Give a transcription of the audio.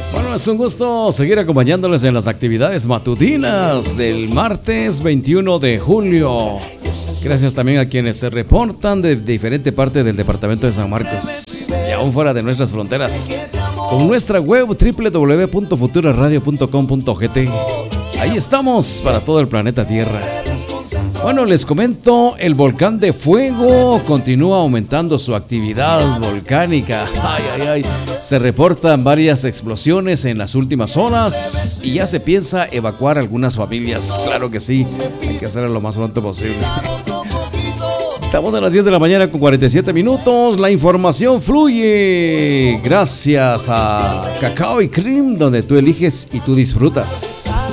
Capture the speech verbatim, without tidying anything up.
Bueno, es un gusto seguir acompañándoles en las actividades matutinas del martes veintiuno de julio. Gracias también a quienes se reportan de diferente parte del departamento de San Marcos y aún fuera de nuestras fronteras, con nuestra web doble u doble u doble u punto futura radio punto com punto g t. Ahí estamos para todo el planeta Tierra. Bueno, les comento, el volcán de Fuego continúa aumentando su actividad volcánica. Ay, ay, ay. Se reportan varias explosiones en las últimas horas y ya se piensa evacuar algunas familias. Claro que sí, hay que hacerlo lo más pronto posible. Estamos a las diez de la mañana con cuarenta y siete minutos. La información fluye gracias a Cacao y Cream, donde tú eliges y tú disfrutas.